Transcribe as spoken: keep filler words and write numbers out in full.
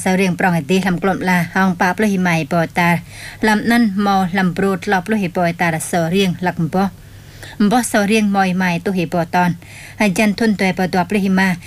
าวเรียงปรองไอตีลำกลมลาห้องปาปลหิไมปอตาลำนั่นมอลำโปรดลอบปลหิปอยตาสาวเรียงหลักบ่บ่สาวเรียงมอยไม้ตุหิปอตอนอาจารย์ทุนตัวปอตัวปลหิมา